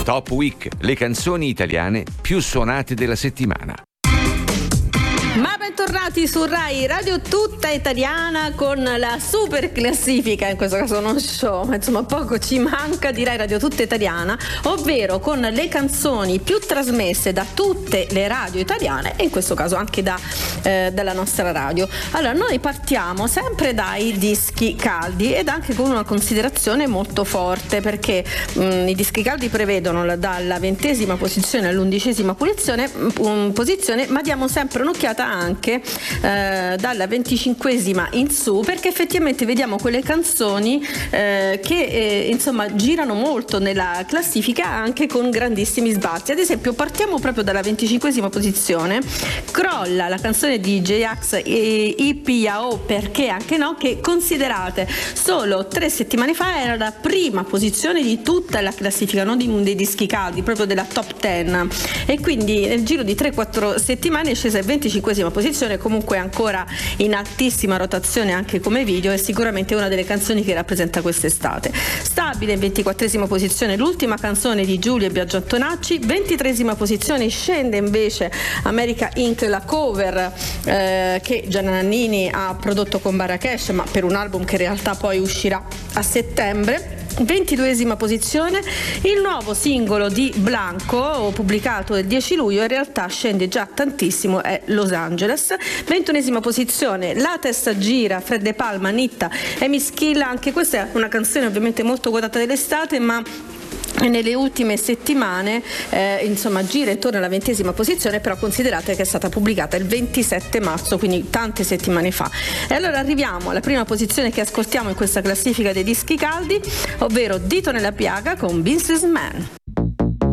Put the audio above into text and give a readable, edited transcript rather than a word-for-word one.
Top Week, le canzoni italiane più suonate della settimana. Ma bentornati su Rai Radio Tutta Italiana con la super classifica, in questo caso non show, ma insomma poco ci manca, di Rai Radio Tutta Italiana, ovvero con le canzoni più trasmesse da tutte le radio italiane e in questo caso anche dalla nostra radio. Allora, noi partiamo sempre dai dischi caldi ed anche con una considerazione molto forte, perché i dischi caldi prevedono dalla 20ª posizione all'11ª posizione, ma diamo sempre un'occhiata anche dalla 25ª in su, perché effettivamente vediamo quelle canzoni che insomma girano molto nella classifica anche con grandissimi sbalzi. Ad esempio partiamo proprio dalla 25ª posizione, crolla la canzone di J-Ax e IPAO, perché anche no, che considerate solo 3 settimane fa era la prima posizione di tutta la classifica, non dei dischi caldi, proprio della top 10, e quindi nel giro di 3-4 settimane è scesa in 25ª posizione, comunque ancora in altissima rotazione anche come video, e sicuramente una delle canzoni che rappresenta quest'estate. Stabile in 24ª posizione l'ultima canzone di Giulio e Biagio Antonacci, 23ª posizione scende invece America Inc., la cover che Gianna Nannini ha prodotto con Marrakesh, ma per un album che in realtà poi uscirà a settembre. 22ª posizione il nuovo singolo di Blanco, pubblicato il 10 luglio, in realtà scende già tantissimo, è Los Angeles. 21ª posizione La testa gira, Fred De Palma, Nitta e Mischilla, anche questa è una canzone ovviamente molto quotata dell'estate, ma nelle ultime settimane insomma gira intorno alla 20ª posizione, però considerate che è stata pubblicata il 27 marzo, quindi tante settimane fa. E allora arriviamo alla prima posizione che ascoltiamo in questa classifica dei dischi caldi, ovvero Dito nella piaga con Businessman.